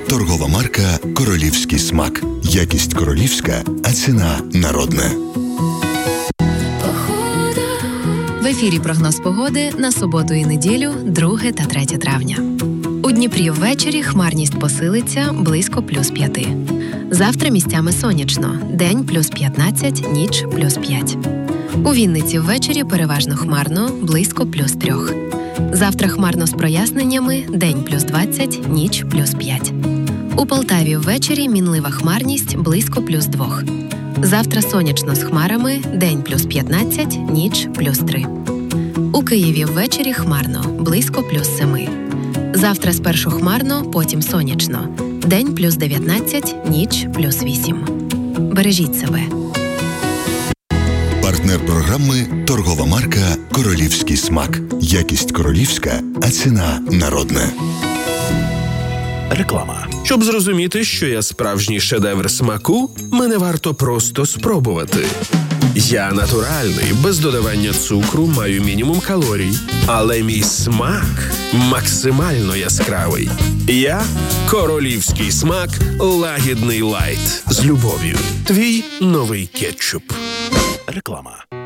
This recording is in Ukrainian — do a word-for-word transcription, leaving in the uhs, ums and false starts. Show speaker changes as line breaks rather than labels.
Торгова марка «Королівський смак». Якість королівська, а ціна народна.
В ефірі прогноз погоди на суботу і неділю, друге та третє травня. У Дніпрі ввечері хмарність посилиться близько плюс п'яти. Завтра місцями сонячно. День плюс п'ятнадцять, ніч плюс п'ять. У Вінниці ввечері переважно хмарно, близько плюс трьох. Завтра хмарно з проясненнями, день плюс двадцять, ніч плюс п'ять. У Полтаві ввечері мінлива хмарність, близько плюс двох. Завтра сонячно з хмарами, день плюс п'ятнадцять, ніч плюс три. У Києві ввечері хмарно, близько плюс семи. Завтра спершу хмарно, потім сонячно. День плюс дев'ятнадцять, ніч плюс вісім. Бережіть себе.
Партнер програми «Торгова марка «Королівський смак». Якість королівська, а ціна народна.
Реклама. Щоб зрозуміти, що я справжній шедевр смаку, мене варто просто спробувати. Я натуральний, без додавання цукру, маю мінімум калорій. Але мій смак максимально яскравий. Я – королівський смак лагідний лайт. З любов'ю. Твій новий кетчуп. Реклама.